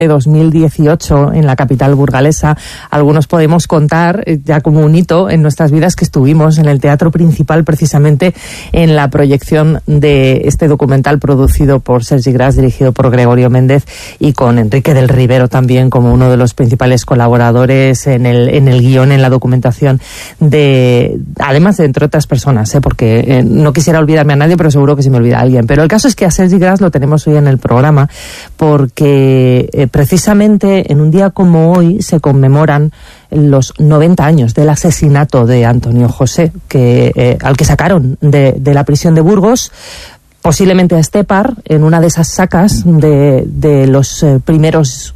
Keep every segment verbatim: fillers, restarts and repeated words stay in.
dos mil dieciocho en la capital burgalesa. Algunos podemos contar ya como un hito en nuestras vidas que estuvimos en el Teatro Principal precisamente en la proyección de este documental producido por Sergi Gras, dirigido por Gregorio Méndez y con Enrique del Rivero también como uno de los principales colaboradores en el, en el guión, en la documentación de, además de entre otras personas, ¿eh? porque eh, no quisiera olvidarme a nadie, pero seguro que se me olvida a alguien. Pero el caso es que a Sergi Gras lo tenemos hoy en el programa porque eh, precisamente en un día como hoy se conmemoran los noventa años del asesinato de Antonio José, que, eh, al que sacaron de, de la prisión de Burgos, posiblemente a Estepar, en una de esas sacas de, de los eh, primeros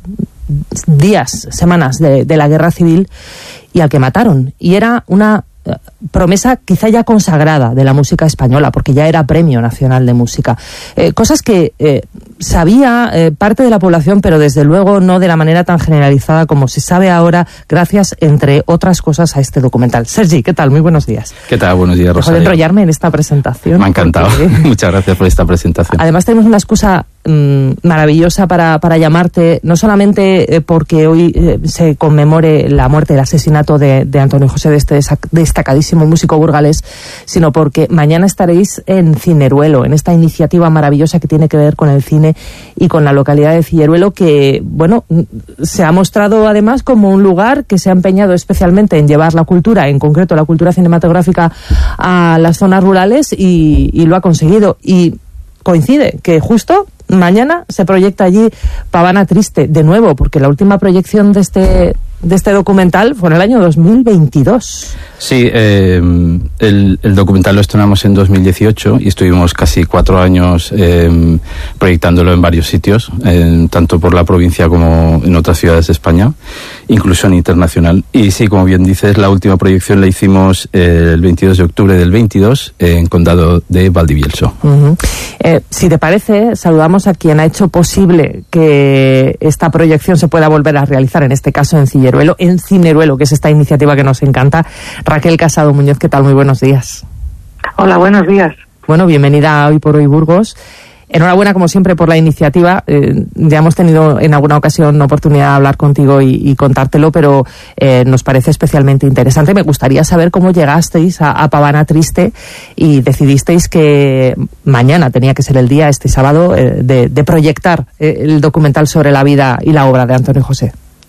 días, semanas de, de la Guerra Civil, y al que mataron. Y era una promesa quizá ya consagrada de la música española, porque ya era Premio Nacional de Música. Eh, cosas que eh, sabía eh, parte de la población, pero desde luego no de la manera tan generalizada como se sabe ahora, gracias, entre otras cosas, a este documental. Sergi, ¿qué tal? Muy buenos días. ¿Qué tal? Buenos días, Rosario. Dejo de enrollarme en esta presentación. Me ha encantado. Porque... Muchas gracias por esta presentación. Además tenemos una excusa mmm, maravillosa para, para llamarte, no solamente eh, porque hoy eh, se conmemore la muerte, el asesinato de, de Antonio José, de este destacadísimo músico burgalés, sino porque mañana estaréis en Cineruelo, en esta iniciativa maravillosa que tiene que ver con el cine y con la localidad de Cilleruelo, que, bueno, se ha mostrado además como un lugar que se ha empeñado especialmente en llevar la cultura, en concreto la cultura cinematográfica, a las zonas rurales y, y lo ha conseguido. Y coincide que justo mañana se proyecta allí Pavana Triste, de nuevo, porque la última proyección de este de este documental fue en el año dos mil veintidós. Sí, eh, el, el documental lo estrenamos en dos mil dieciocho y estuvimos casi cuatro años eh, proyectándolo en varios sitios, eh, tanto por la provincia como en otras ciudades de España, incluso en internacional. Y sí, como bien dices, la última proyección la hicimos eh, el veintidós de octubre del veintidós eh, en Condado de Valdivielso. Uh-huh. Eh, si te parece, saludamos a quien ha hecho posible que esta proyección se pueda volver a realizar, en este caso en Cilleruelo, en Cineruelo, que es esta iniciativa que nos encanta. Raquel Casado Muñoz, ¿qué tal? Muy buenos días. Hola, buenos días. Bueno, bienvenida a Hoy por Hoy Burgos. Enhorabuena, como siempre, por la iniciativa. Eh, ya hemos tenido en alguna ocasión oportunidad de hablar contigo y, y contártelo, pero eh, nos parece especialmente interesante. Me gustaría saber cómo llegasteis a, a Pavana Triste y decidisteis que mañana tenía que ser el día, este sábado, eh, de, de proyectar eh, el documental sobre la vida y la obra de Antonio José.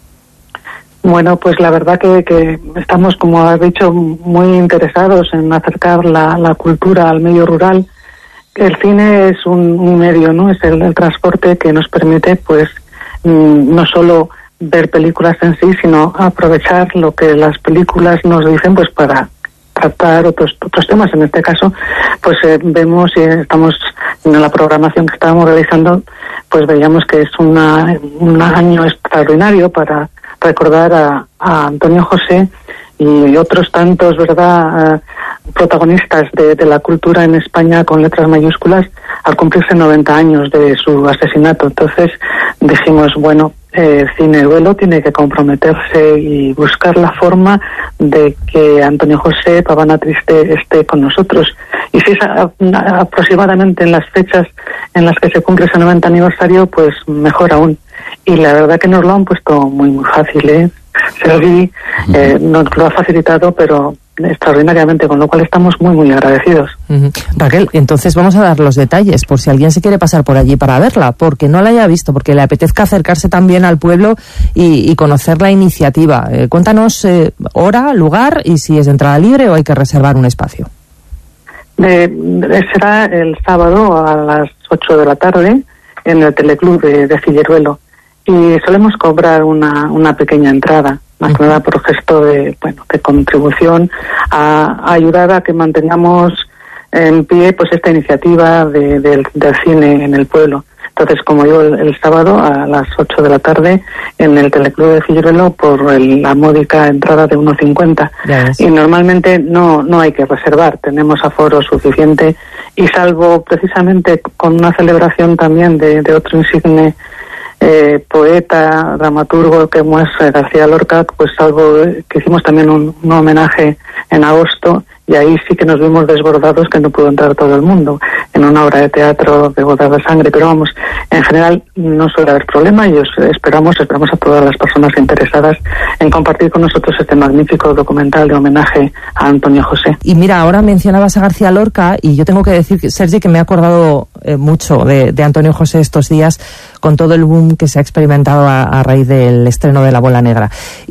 Bueno, pues la verdad que, que estamos, como has dicho, muy interesados en acercar la, la cultura al medio rural. El cine es un, un medio, ¿no? Es el, el transporte que nos permite, pues, mmm, no solo ver películas en sí, sino aprovechar lo que las películas nos dicen, pues, para tratar otros otros temas. En este caso, pues eh, vemos y estamos en la programación que estábamos realizando, pues veíamos que es una, un año extraordinario para recordar a, a Antonio José y otros tantos, ¿verdad?, uh, protagonistas de, de la cultura en España con letras mayúsculas al cumplirse noventa años de su asesinato. Entonces dijimos, bueno, eh, Cineruelo tiene que comprometerse y buscar la forma de que Antonio José Pavana Triste esté con nosotros. Y si es a, a, aproximadamente en las fechas en las que se cumple ese noventa aniversario, pues mejor aún. Y la verdad que nos lo han puesto muy, muy fácil, ¿eh? Sergi eh, nos lo ha facilitado, pero extraordinariamente, con lo cual estamos muy, muy agradecidos. Uh-huh. Raquel, entonces vamos a dar los detalles, por si alguien se quiere pasar por allí para verla, porque no la haya visto, porque le apetezca acercarse también al pueblo y, y conocer la iniciativa. Eh, cuéntanos eh, hora, lugar y si es de entrada libre o hay que reservar un espacio. De, de, será el sábado a las ocho de la tarde en el Teleclub de, de Cilleruelo. Y solemos cobrar una, una pequeña entrada, más que nada por gesto de, bueno, de contribución a, a ayudar a que mantengamos en pie, pues, esta iniciativa de, de, del cine en el pueblo. Entonces, como digo, el, el sábado a las ocho de la tarde en el Teleclub de Cilleruelo por el, la módica entrada de uno cincuenta. Y normalmente no, no hay que reservar, tenemos aforo suficiente y salvo precisamente con una celebración también de, de otro insigne Eh, poeta, dramaturgo como es García Lorca, pues algo que hicimos también un, un homenaje en agosto y ahí sí que nos vimos desbordados, que no pudo entrar todo el mundo en una obra de teatro de bodas de sangre, pero vamos, en general no suele haber problema, y os esperamos, esperamos a todas las personas interesadas en compartir con nosotros este magnífico documental de homenaje a Antonio José. Y mira, ahora mencionabas a García Lorca, y yo tengo que decir, Sergi, que me he acordado eh, mucho de, de Antonio José estos días, con todo el boom que se ha experimentado a, a raíz del estreno de La Bola Negra.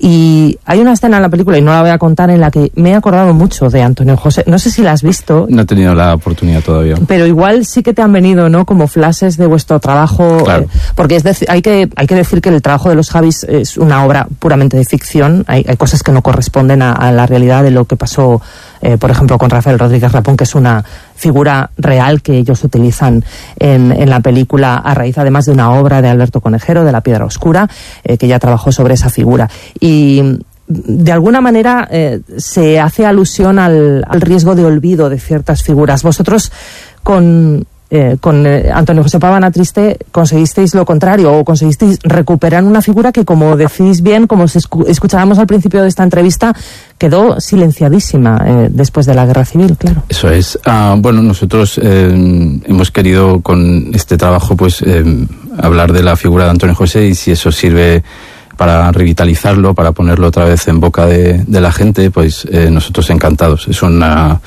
Y hay una escena en la película, y no la voy a contar, en la que me he acordado mucho de Antonio José. No sé si la has visto. No he tenido la oportunidad todavía. Pero igual sí que te han venido, ¿no?, como flashes de vuestro trabajo. Claro. Eh, porque es decir, hay que hay que decir que el trabajo de los Javis es una obra puramente de ficción. Hay, hay cosas que no corresponden a, a la realidad de lo que pasó, eh, por ejemplo, con Rafael Rodríguez Rapón, que es una figura real que ellos utilizan en, en la película, a raíz además de una obra de Alberto Conejero, de La Piedra Oscura, eh, que ya trabajó sobre esa figura. Y de alguna manera eh, se hace alusión al, al riesgo de olvido de ciertas figuras. Vosotros con, eh, con eh, Antonio José Pavana Triste conseguisteis lo contrario, o conseguisteis recuperar una figura que, como decís bien, como escu escuchábamos al principio de esta entrevista, quedó silenciadísima eh, después de la Guerra Civil, claro. Eso es. Uh, bueno, nosotros eh, hemos querido con este trabajo pues eh, hablar de la figura de Antonio José, y si eso sirve para revitalizarlo, para ponerlo otra vez en boca de, de la gente, pues eh, nosotros encantados. Es una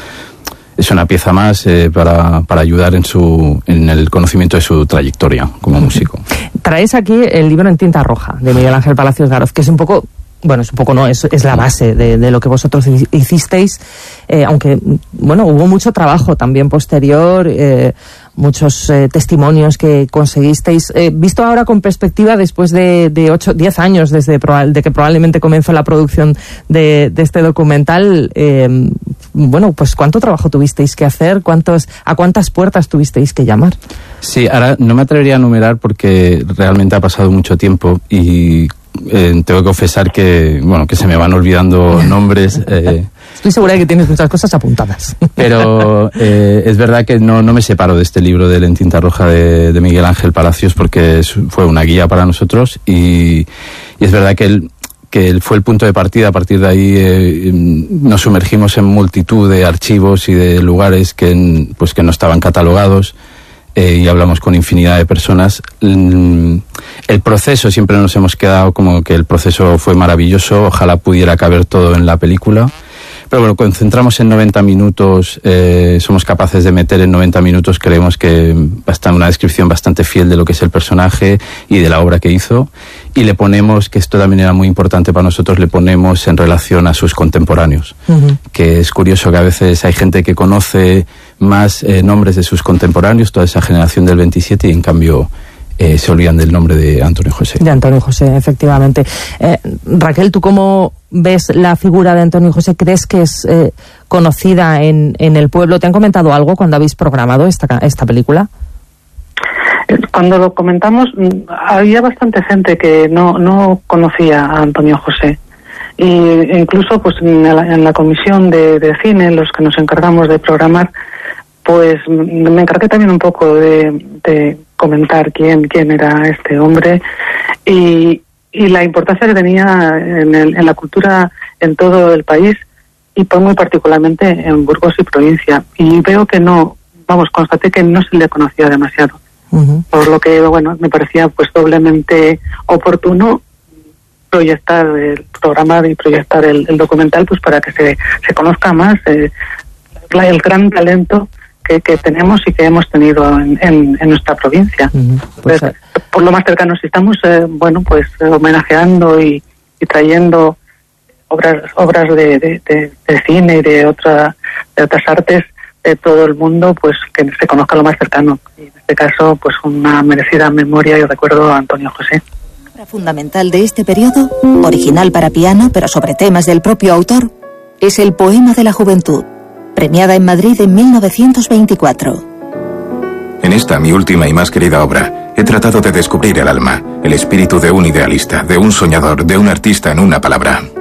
es una pieza más eh, para, para ayudar en su en el conocimiento de su trayectoria como músico. Traes aquí el libro En tinta roja, de Miguel Ángel Palacios Garoz, que es un poco, bueno, es un poco no, es, es la base de, de lo que vosotros hicisteis, eh, aunque, bueno, hubo mucho trabajo también posterior, eh, muchos eh, testimonios que conseguisteis. Eh, visto ahora con perspectiva, después de, de ocho, diez años desde de que probablemente comenzó la producción de, de este documental, eh, bueno, pues ¿cuánto trabajo tuvisteis que hacer? ¿Cuántos, a cuántas puertas tuvisteis que llamar? Sí, ahora no me atrevería a enumerar porque realmente ha pasado mucho tiempo, y eh, tengo que confesar que, bueno, que se me van olvidando nombres. Eh, Estoy segura de que tienes muchas cosas apuntadas. Pero eh, es verdad que no, no me separo de este libro de En tinta roja de, de Miguel Ángel Palacios, porque es, fue una guía para nosotros, y, y es verdad que él, que él fue el punto de partida. A partir de ahí eh, nos sumergimos en multitud de archivos y de lugares que, pues, que no estaban catalogados. Eh, y hablamos con infinidad de personas. El proceso, siempre nos hemos quedado como que el proceso fue maravilloso, ojalá pudiera caber todo en la película, pero bueno, concentramos en noventa minutos, eh, somos capaces de meter en noventa minutos, creemos que basta una descripción bastante fiel de lo que es el personaje y de la obra que hizo, y le ponemos, que esto también era muy importante para nosotros, le ponemos en relación a sus contemporáneos, uh-huh. que es curioso que a veces hay gente que conoce más eh, nombres de sus contemporáneos, toda esa generación del veintisiete, y en cambio eh, se olvidan del nombre de Antonio José. De Antonio José, efectivamente. Eh, Raquel, ¿tú cómo ves la figura de Antonio José? ¿Crees que es eh, conocida en, en el pueblo? ¿Te han comentado algo cuando habéis programado esta, esta película? Cuando lo comentamos, había bastante gente que no, no conocía a Antonio José. Y incluso pues en la, en la comisión de, de cine, los que nos encargamos de programar, pues me encargué también un poco de, de comentar quién quién era este hombre y, y la importancia que tenía en, el, en la cultura en todo el país, y pues muy particularmente en Burgos y provincia. Y veo que no, vamos, constaté que no se le conocía demasiado. Uh-huh. Por lo que, bueno, me parecía pues doblemente oportuno proyectar el programar y proyectar el, el documental, pues para que se, se conozca más eh, el gran talento que, que tenemos y que hemos tenido en, en, en nuestra provincia. Uh-huh. Pues, pues, por lo más cercano, si estamos eh, bueno, pues eh, homenajeando y, y trayendo obras obras de, de, de, de cine y de otra de otras artes de todo el mundo, pues que se conozca lo más cercano. Y en este caso, pues una merecida memoria y recuerdo a Antonio José. La obra fundamental de este periodo, original para piano, pero sobre temas del propio autor, es el Poema de la Juventud, premiada en Madrid en mil novecientos veinticuatro. En esta, mi última y más querida obra, he tratado de descubrir el alma, el espíritu de un idealista, de un soñador, de un artista en una palabra.